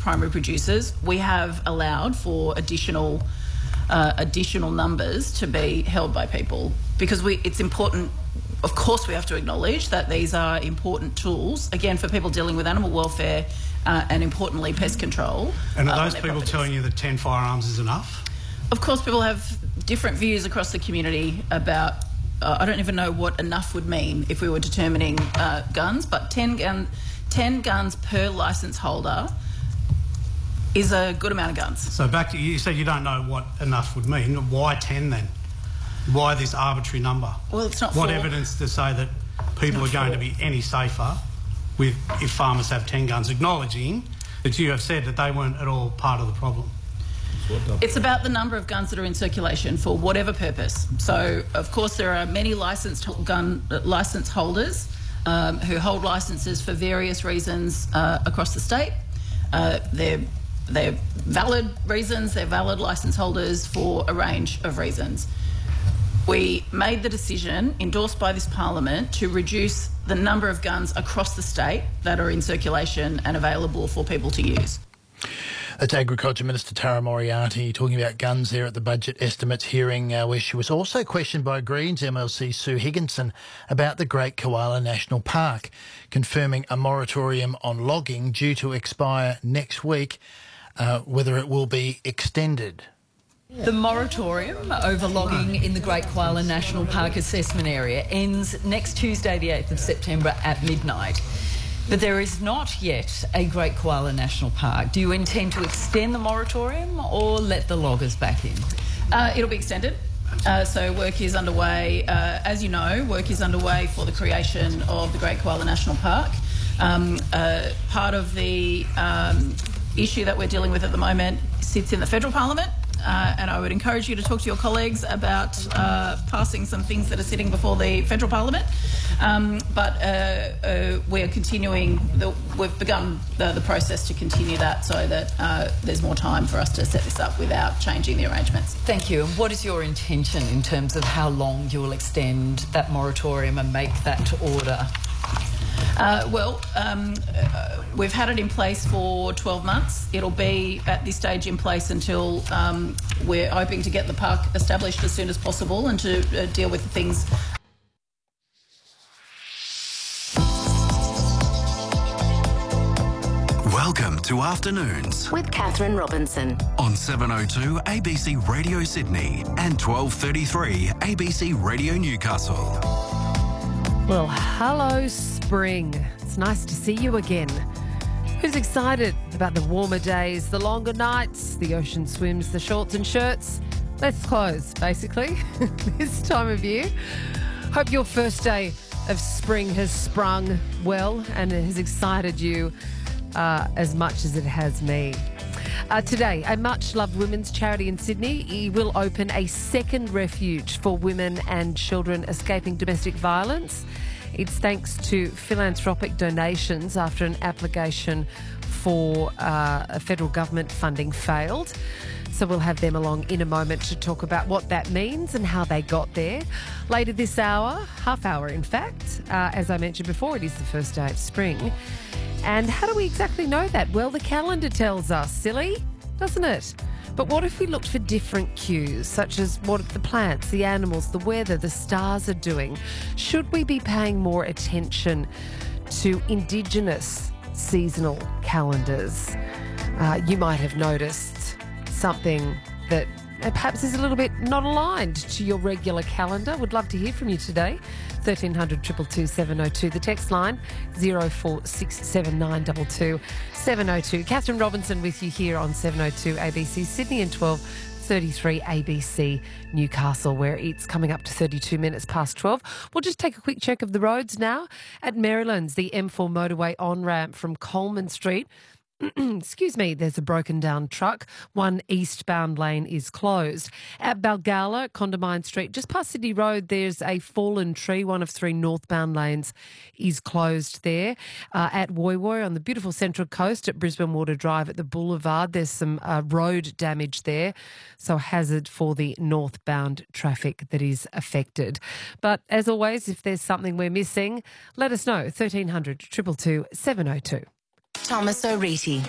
primary producers, we have allowed for additional numbers to be held by people because it's important. Of course, we have to acknowledge that these are important tools, again, for people dealing with animal welfare and, importantly, pest control. And are those people telling you that 10 firearms is enough? Of course, people have different views across the community about, I don't even know what enough would mean if we were determining guns, but 10 guns per licence holder is a good amount of guns. So back to, you said you don't know what enough would mean. Why 10 then? Why this arbitrary number? Well, it's not What evidence to say that people are going to be any safer if farmers have 10 guns, acknowledging that you have said that they weren't at all part of the problem? It's about the number of guns that are in circulation for whatever purpose. So, of course, there are many licence holders who hold licences for various reasons across the state. They're valid reasons. They're valid licence holders for a range of reasons. We made the decision, endorsed by this parliament, to reduce the number of guns across the state that are in circulation and available for people to use. That's Agriculture Minister Tara Moriarty talking about guns there at the budget estimates hearing, where she was also questioned by Greens MLC Sue Higginson about the Great Koala National Park, confirming a moratorium on logging due to expire next week, whether it will be extended. The moratorium over logging in the Great Koala National Park assessment area ends next Tuesday, the 8th of September at midnight. But there is not yet a Great Koala National Park. Do you intend to extend the moratorium or let the loggers back in? It'll be extended. So work is underway. As you know, work is underway for the creation of the Great Koala National Park. Part of the issue that we're dealing with at the moment sits in the federal parliament. And I would encourage you to talk to your colleagues about passing some things that are sitting before the federal parliament. But we're continuing, we've begun the process to continue that so that there's more time for us to set this up without changing the arrangements. Thank you. And what is your intention in terms of how long you will extend that moratorium and make that order? We've had it in place for 12 months. It'll be at this stage in place until we're hoping to get the park established as soon as possible and to deal with the things. Welcome to Afternoons with Catherine Robinson on 702 ABC Radio Sydney and 1233 ABC Radio Newcastle. Well, hello, spring. It's nice to see you again. Who's excited about the warmer days, the longer nights, the ocean swims, the shorts and shirts? Less clothes, basically, this time of year. Hope your first day of spring has sprung well and it has excited you as much as it has me. Today, a much-loved women's charity in Sydney will open a second refuge for women and children escaping domestic violence. It's thanks to philanthropic donations after an application for federal government funding failed. So we'll have them along in a moment to talk about what that means and how they got there. Later this hour, half hour in fact, as I mentioned before, it is the first day of spring. And how do we exactly know that? Well, the calendar tells us. Silly, doesn't it? But what if we looked for different cues, such as what the plants, the animals, the weather, the stars are doing? Should we be paying more attention to Indigenous seasonal calendars? You might have noticed something that perhaps is a little bit not aligned to your regular calendar. Would love to hear from you today. 1300 222 702. The text line 046792 702. Catherine Robinson with you here on 702 ABC Sydney and 1233 ABC Newcastle, where it's coming up to 32 minutes past 12. We'll just take a quick check of the roads now. At Maryland's, the M4 motorway on-ramp from Coleman Street. Excuse me, there's a broken down truck. One eastbound lane is closed. At Balgala, Condamine Street, just past Sydney Road, there's a fallen tree. One of three northbound lanes is closed there. At Woy Woy on the beautiful Central Coast at Brisbane Water Drive at the Boulevard, there's some road damage there. So hazard for the northbound traffic that is affected. But as always, if there's something we're missing, let us know. 1300 222 702. Thomas O'Reilly.